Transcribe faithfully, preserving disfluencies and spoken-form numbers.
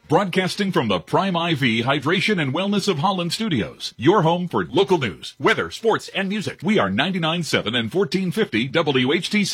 Broadcasting from the Prime I V Hydration and Wellness of Holland Studios, your home for local news, weather, sports, and music. We are ninety-nine point seven and fourteen fifty W H T C.